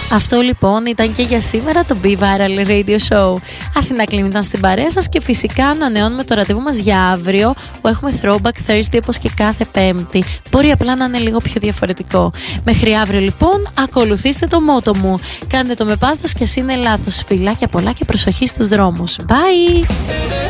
Αυτό λοιπόν ήταν και για σήμερα το Be Viral Radio Show. Αθηνά Κλίμ ήταν στην παρέα σας και φυσικά ανανεώνουμε το ραντεβού μας για αύριο που έχουμε Throwback Thursday όπως και κάθε Πέμπτη. Μπορεί απλά να είναι λίγο πιο διαφορετικό. Μέχρι αύριο λοιπόν ακολουθήστε το μότο μου. Κάντε το με πάθος και ας είναι λάθος. Φιλάκια πολλά και προσοχή στους δρόμους. Bye!